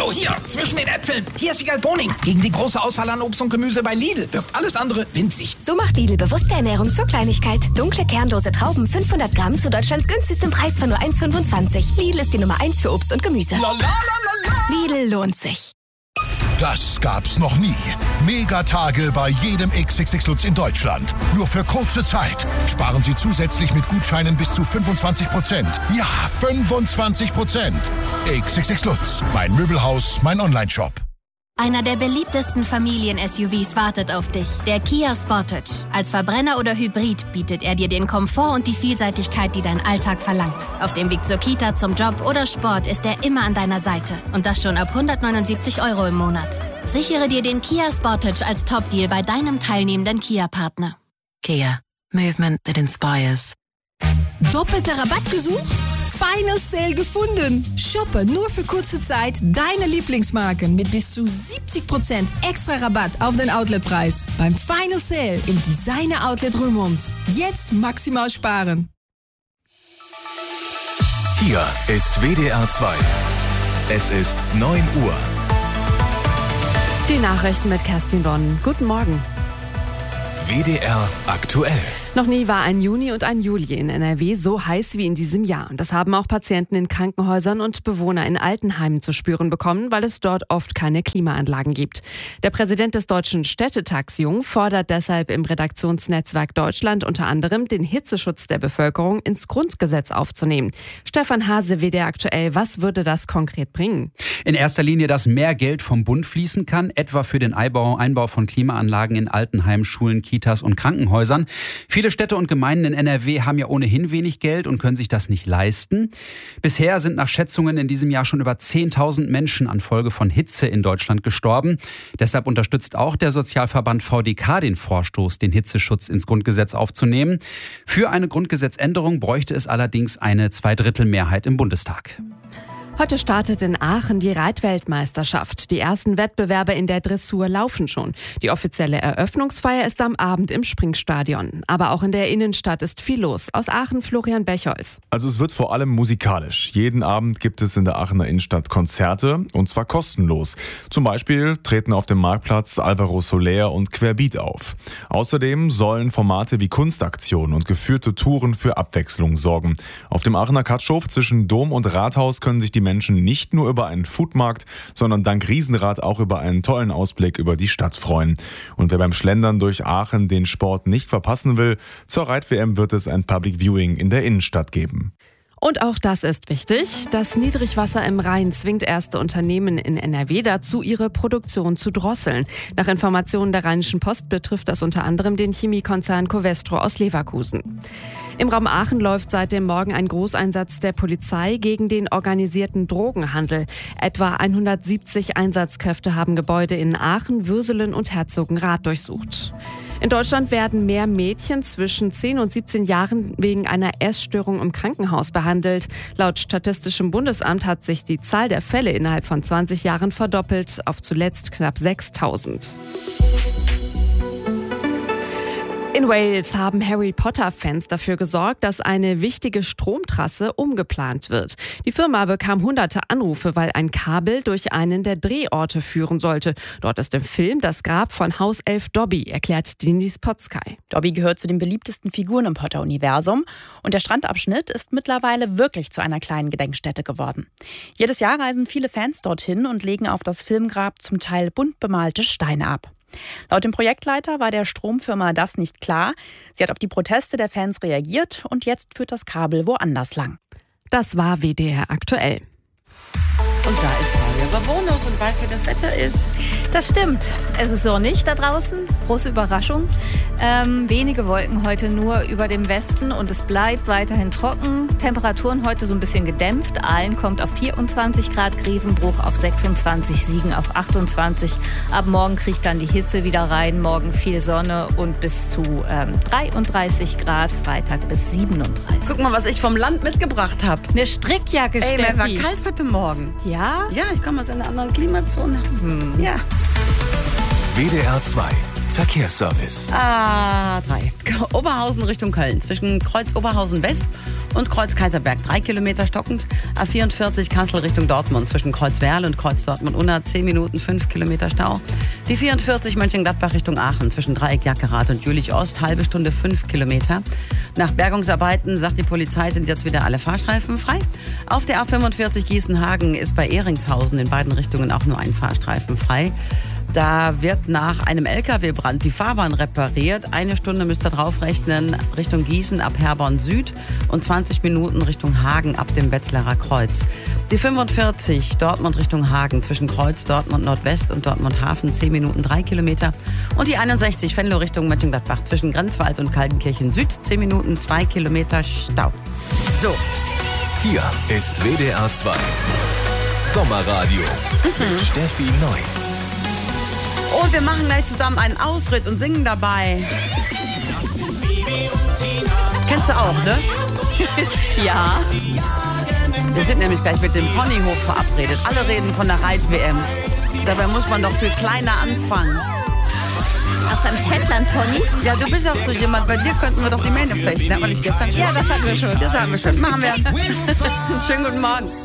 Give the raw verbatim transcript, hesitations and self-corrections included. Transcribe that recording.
Hallo, hier, zwischen den Äpfeln. Hier ist Wiegald Boning. Gegen die große Auswahl an Obst und Gemüse bei Lidl wirkt alles andere winzig. So macht Lidl bewusste Ernährung zur Kleinigkeit. Dunkle, kernlose Trauben, fünfhundert Gramm zu Deutschlands günstigstem Preis von nur eins Komma fünfundzwanzig. Lidl ist die Nummer eins für Obst und Gemüse. La, la, la, la, la. Lidl lohnt sich. Das gab's noch nie. Megatage bei jedem X X X Lutz in Deutschland. Nur für kurze Zeit. Sparen Sie zusätzlich mit Gutscheinen bis zu fünfundzwanzig Prozent. Ja, fünfundzwanzig Prozent. X X X Lutz. Mein Möbelhaus, mein Onlineshop. Einer der beliebtesten Familien-S U Vs wartet auf dich, der Kia Sportage. Als Verbrenner oder Hybrid bietet er dir den Komfort und die Vielseitigkeit, die dein Alltag verlangt. Auf dem Weg zur Kita, zum Job oder Sport ist er immer an deiner Seite. Und das schon ab hundertneunundsiebzig Euro im Monat. Sichere dir den Kia Sportage als Top-Deal bei deinem teilnehmenden Kia-Partner. Kia. Movement that inspires. Doppelter Rabatt gesucht? Final Sale gefunden. Shoppe nur für kurze Zeit deine Lieblingsmarken mit bis zu siebzig Prozent extra Rabatt auf den Outletpreis. Beim Final Sale im Designer Outlet Römond. Jetzt maximal sparen. Hier ist W D R zwei. Es ist neun Uhr. Die Nachrichten mit Kerstin Bonn. Guten Morgen. W D R aktuell. Noch nie war ein Juni und ein Juli in N R W so heiß wie in diesem Jahr. Und das haben auch Patienten in Krankenhäusern und Bewohner in Altenheimen zu spüren bekommen, weil es dort oft keine Klimaanlagen gibt. Der Präsident des Deutschen Städtetags Jung fordert deshalb im Redaktionsnetzwerk Deutschland unter anderem, den Hitzeschutz der Bevölkerung ins Grundgesetz aufzunehmen. Stefan Hase, W D R aktuell, was würde das konkret bringen? In erster Linie, dass mehr Geld vom Bund fließen kann, etwa für den Einbau, Einbau von Klimaanlagen in Altenheimen, Schulen, Kitas und Krankenhäusern. Viele Städte und Gemeinden in N R W haben ja ohnehin wenig Geld und können sich das nicht leisten. Bisher sind nach Schätzungen in diesem Jahr schon über zehntausend Menschen an Folge von Hitze in Deutschland gestorben. Deshalb unterstützt auch der Sozialverband V D K den Vorstoß, den Hitzeschutz ins Grundgesetz aufzunehmen. Für eine Grundgesetzänderung bräuchte es allerdings eine Zweidrittelmehrheit im Bundestag. Heute startet in Aachen die Reitweltmeisterschaft. Die ersten Wettbewerbe in der Dressur laufen schon. Die offizielle Eröffnungsfeier ist am Abend im Springstadion. Aber auch in der Innenstadt ist viel los. Aus Aachen Florian Bechholz. Also es wird vor allem musikalisch. Jeden Abend gibt es in der Aachener Innenstadt Konzerte und zwar kostenlos. Zum Beispiel treten auf dem Marktplatz Alvaro Soler und Querbeat auf. Außerdem sollen Formate wie Kunstaktionen und geführte Touren für Abwechslung sorgen. Auf dem Aachener Katschhof zwischen Dom und Rathaus können sich die Menschen nicht nur über einen Foodmarkt, sondern dank Riesenrad auch über einen tollen Ausblick über die Stadt freuen. Und wer beim Schlendern durch Aachen den Sport nicht verpassen will, zur Reit-W M wird es ein Public Viewing in der Innenstadt geben. Und auch das ist wichtig. Das Niedrigwasser im Rhein zwingt erste Unternehmen in N R W dazu, ihre Produktion zu drosseln. Nach Informationen der Rheinischen Post betrifft das unter anderem den Chemiekonzern Covestro aus Leverkusen. Im Raum Aachen läuft seit dem Morgen ein Großeinsatz der Polizei gegen den organisierten Drogenhandel. Etwa hundertsiebzig Einsatzkräfte haben Gebäude in Aachen, Würselen und Herzogenrath durchsucht. In Deutschland werden mehr Mädchen zwischen zehn und siebzehn Jahren wegen einer Essstörung im Krankenhaus behandelt. Laut Statistischem Bundesamt hat sich die Zahl der Fälle innerhalb von zwanzig Jahren verdoppelt auf zuletzt knapp sechstausend. In Wales haben Harry-Potter-Fans dafür gesorgt, dass eine wichtige Stromtrasse umgeplant wird. Die Firma bekam hunderte Anrufe, weil ein Kabel durch einen der Drehorte führen sollte. Dort ist im Film das Grab von Hauself Dobby, erklärt Denise Potzkay. Dobby gehört zu den beliebtesten Figuren im Potter-Universum und der Strandabschnitt ist mittlerweile wirklich zu einer kleinen Gedenkstätte geworden. Jedes Jahr reisen viele Fans dorthin und legen auf das Filmgrab zum Teil bunt bemalte Steine ab. Laut dem Projektleiter war der Stromfirma das nicht klar. Sie hat auf die Proteste der Fans reagiert und jetzt führt das Kabel woanders lang. Das war W D R aktuell. Und da ist Claudia Babonus und weiß, wie das Wetter ist. Das stimmt. Es ist sonnig da draußen. Große Überraschung. Ähm, wenige Wolken heute nur über dem Westen und es bleibt weiterhin trocken. Temperaturen heute so ein bisschen gedämpft. Aalen kommt auf vierundzwanzig Grad, Grevenbruch auf sechsundzwanzig, Siegen auf achtundzwanzig. Ab morgen kriegt dann die Hitze wieder rein. Morgen viel Sonne und bis zu ähm, dreiunddreißig Grad. Freitag bis siebenunddreißig. Guck mal, was ich vom Land mitgebracht habe. Eine Strickjacke, Ey, Steffi. mir war kalt heute Morgen. Ja? Ja, ich komme aus einer anderen Klimazone. Hm. Ja. W D R zwei. Verkehrsservice. A drei. Oberhausen Richtung Köln. Zwischen Kreuz Oberhausen West und Kreuz Kaiserberg. Drei Kilometer stockend. A vierundvierzig Kassel Richtung Dortmund. Zwischen Kreuz Werl und Kreuz Dortmund Unna. Zehn Minuten, fünf Kilometer Stau. Die vierundvierzig Mönchengladbach Richtung Aachen. Zwischen Dreieck Jackerath und Jülich Ost. Halbe Stunde, fünf Kilometer. Nach Bergungsarbeiten, sagt die Polizei, sind jetzt wieder alle Fahrstreifen frei. Auf der A fünfundvierzig Gießen-Hagen ist bei Ehringshausen in beiden Richtungen auch nur ein Fahrstreifen frei. Da wird nach einem L K W-Brand die Fahrbahn repariert. Eine Stunde müsst ihr draufrechnen Richtung Gießen ab Herborn Süd und zwanzig Minuten Richtung Hagen ab dem Wetzlarer Kreuz. Die fünfundvierzig Dortmund Richtung Hagen zwischen Kreuz Dortmund Nordwest und Dortmund Hafen zehn Minuten, drei Kilometer. Und die einundsechzig Venlo Richtung Mönchengladbach zwischen Grenzwald und Kaltenkirchen Süd zehn Minuten, zwei Kilometer Stau. So. Hier ist W D R zwei Sommerradio mit Steffi Neu. Und wir machen gleich zusammen einen Ausritt und singen dabei. Kennst du auch, ne? Ja. Wir sind nämlich gleich mit dem Ponyhof verabredet. Alle reden von der Reit-W M. Dabei muss man doch viel kleiner anfangen. Auf einem Shetland-Pony? Ja, du bist auch so jemand. Bei dir könnten wir doch die Mähne flechten. Das hatten wir nicht gestern schon. Ja, das hatten wir schon. Das hatten wir schon. Machen wir. Schönen guten Morgen.